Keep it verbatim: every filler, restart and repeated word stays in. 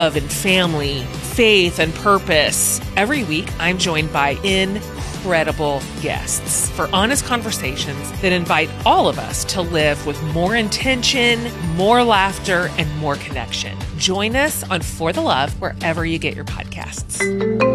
love and family, faith and purpose. Every week, I'm joined by incredible guests for honest conversations that invite all of us to live with more intention, more laughter, and more connection. Join us on For the Love wherever you get your podcasts.